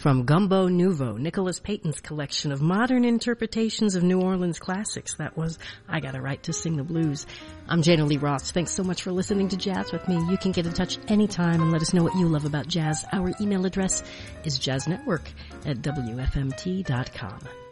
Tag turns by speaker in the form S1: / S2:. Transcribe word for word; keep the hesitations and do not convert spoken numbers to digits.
S1: from Gumbo Nouveau, Nicholas Payton's collection of modern interpretations of New Orleans classics. That was I Got a Right to Sing the Blues. I'm Jana Lee Ross. Thanks so much for listening to Jazz with me. You can get in touch anytime and let us know what you love about jazz. Our email address is jazznetwork at W F M T dot com.